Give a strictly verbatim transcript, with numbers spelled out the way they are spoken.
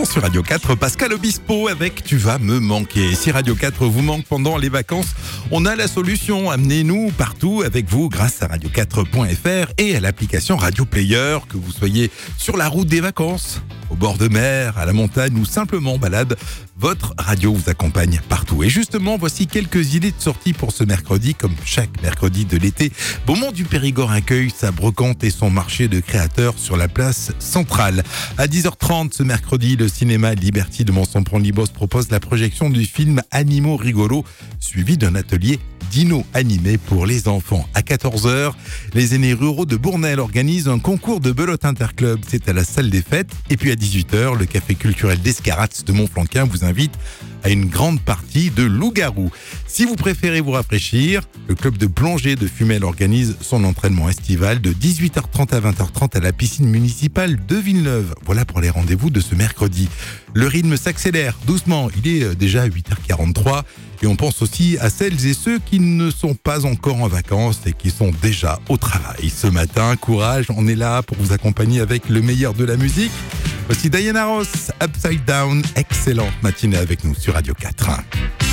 sur Radio quatre, Pascal Obispo avec Tu vas me manquer. Si Radio quatre vous manque pendant les vacances, on a la solution. Amenez-nous partout avec vous grâce à radio quatre point f r et à l'application Radio Player, que vous soyez sur la route des vacances, au bord de mer, à la montagne ou simplement en balade. Votre radio vous accompagne partout. Et justement, voici quelques idées de sortie pour ce mercredi, comme chaque mercredi de l'été. Beaumont du Périgord accueille sa brocante et son marché de créateurs sur la place centrale. À dix heures trente ce mercredi, le cinéma Liberty de Monson-Prend-Libos propose la projection du film Animaux rigolos, suivi d'un atelier dino animé pour les enfants. À quatorze heures, les aînés ruraux de Bournel organisent un concours de belote interclub. C'est à la salle des fêtes. Et puis à dix-huit heures, le café culturel d'Escarats de Montflanquin vous invite à une grande partie de loup-garou. Si vous préférez vous rafraîchir, le club de plongée de Fumel organise son entraînement estival de dix-huit heures trente à vingt heures trente à la piscine municipale de Villeneuve. Voilà pour les rendez-vous de ce mercredi. Le rythme s'accélère doucement. Il est déjà huit heures quarante-trois et on pense aussi à celles et ceux qui ne sont pas encore en vacances et qui sont déjà au travail. Ce matin, courage, on est là pour vous accompagner avec le meilleur de la musique. Voici Diana Ross, Upside Down. Excellente matinée avec nous sur Radio quatre.